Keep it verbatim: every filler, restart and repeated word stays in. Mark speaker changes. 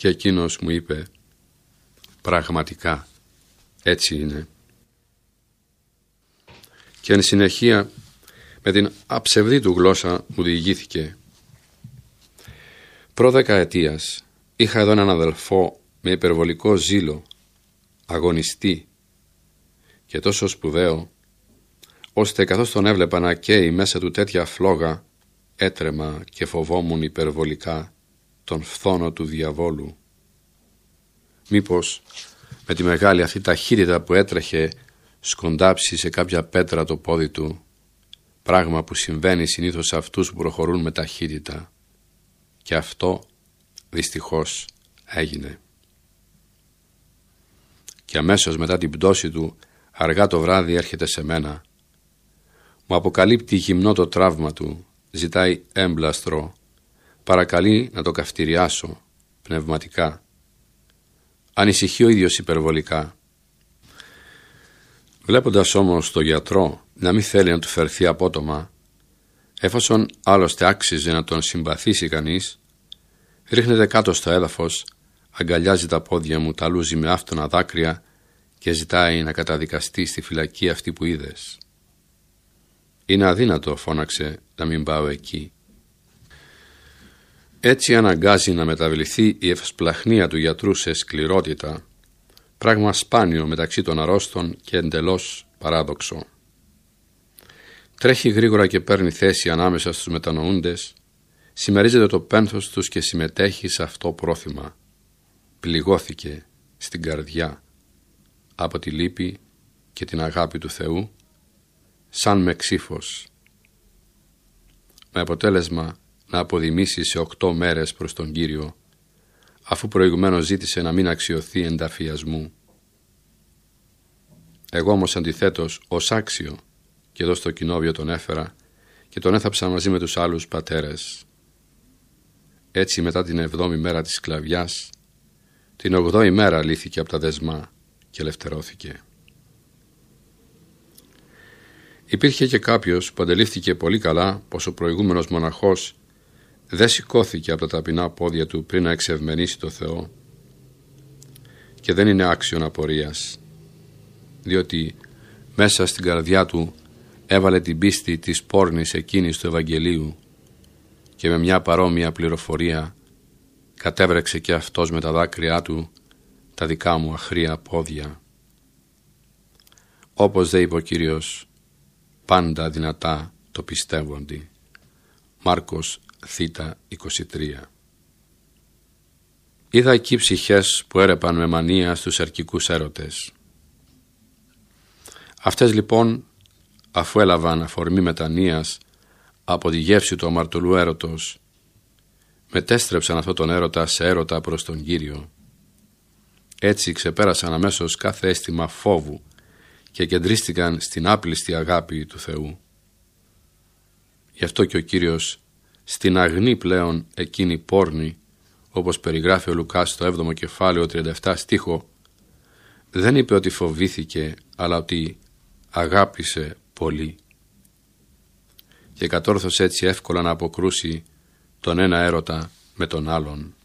Speaker 1: Και εκείνος μου είπε, πραγματικά έτσι είναι. Και εν συνεχεία με την αψευδή του γλώσσα μου διηγήθηκε. Προ δεκαετίας είχα εδώ έναν αδελφό με υπερβολικό ζήλο, αγωνιστή και τόσο σπουδαίο, ώστε καθώς τον έβλεπα να καίει μέσα του τέτοια φλόγα, έτρεμα και φοβόμουν υπερβολικά τον φθόνο του διαβόλου. Μήπως με τη μεγάλη αυτή ταχύτητα που έτρεχε σκοντάψει σε κάποια πέτρα το πόδι του, πράγμα που συμβαίνει συνήθως σε αυτούς που προχωρούν με ταχύτητα. Και αυτό δυστυχώς έγινε. Και αμέσως μετά την πτώση του, αργά το βράδυ έρχεται σε μένα. Μου αποκαλύπτει γυμνό το τραύμα του, ζητάει έμπλαστρο, παρακαλεί να το καυτηριάσω πνευματικά. Ανησυχεί ο ίδιος υπερβολικά. Βλέποντας όμως τον γιατρό να μην θέλει να του φερθεί απότομα, εφόσον άλλωστε άξιζε να τον συμπαθήσει κανείς, ρίχνεται κάτω στο έδαφος, αγκαλιάζει τα πόδια μου, ταλούζει με άφτωνα δάκρυα και ζητάει να καταδικαστεί στη φυλακή αυτή που είδες. «Είναι αδύνατο», φώναξε, «να μην πάω εκεί». Έτσι αναγκάζει να μεταβληθεί η ευσπλαχνία του γιατρού σε σκληρότητα, πράγμα σπάνιο μεταξύ των αρρώστων και εντελώς παράδοξο. Τρέχει γρήγορα και παίρνει θέση ανάμεσα στους μετανοούντες, συμμερίζεται το πένθος τους και συμμετέχει σε αυτό πρόθυμα. Πληγώθηκε στην καρδιά από τη λύπη και την αγάπη του Θεού, σαν με ξύφος, με αποτέλεσμα να αποδημήσει σε οκτώ μέρες προς τον Κύριο, αφού προηγουμένως ζήτησε να μην αξιωθεί ενταφιασμού. Εγώ όμως αντιθέτως ως άξιο και εδώ στο κοινόβιο τον έφερα και τον έθαψα μαζί με τους άλλους πατέρες. Έτσι μετά την εβδόμη μέρα της σκλαβιάς, την ογδόη μέρα λύθηκε από τα δεσμά και ελευθερώθηκε. Υπήρχε και κάποιος που αντελήφθηκε πολύ καλά πως ο προηγούμενος μοναχός δεν σηκώθηκε από τα ταπεινά πόδια του πριν να εξευμενήσει το Θεό και δεν είναι άξιον απορίας, διότι μέσα στην καρδιά του έβαλε την πίστη της πόρνης εκείνης του Ευαγγελίου και με μια παρόμοια πληροφορία κατέβρεξε και αυτός με τα δάκρυά του τα δικά μου αχρία πόδια. Όπως δε είπε ο Κύριος, πάντα δυνατά το πιστεύοντι. Μάρκος Θήτα είκοσι τρία. Είδα εκεί ψυχές που έρεπαν με μανία στους αρκικούς έρωτες. Αυτές λοιπόν, αφού έλαβαν αφορμή μετανοίας από τη γεύση του αμαρτωλού έρωτος, μετέστρεψαν αυτόν τον έρωτα σε έρωτα προς τον Κύριο. Έτσι ξεπέρασαν αμέσως κάθε αίσθημα φόβου και κεντρίστηκαν στην άπλιστη αγάπη του Θεού. Γι' αυτό και ο Κύριος στην αγνή πλέον εκείνη πόρνη, όπως περιγράφει ο Λουκάς στο έβδομο κεφάλαιο τριάντα επτά στίχο, δεν είπε ότι φοβήθηκε, αλλά ότι αγάπησε πολύ και κατόρθωσε έτσι εύκολα να αποκρούσει τον ένα έρωτα με τον άλλον.